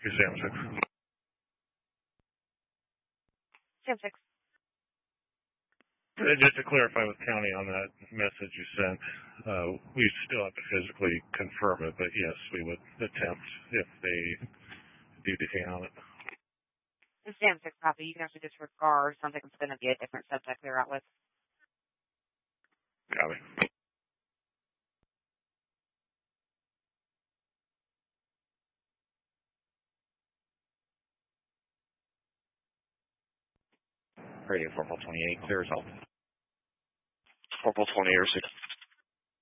Sam 6. Sam 6. Just to clarify with County on that message you sent, we still have to physically confirm it, but yes, we would attempt if they do detain on it. The Sam 6 copy, you can actually disregard. Sounds like it's going to be a different subject they're out with. Copy. Radio 428, clear result. 428 or 6.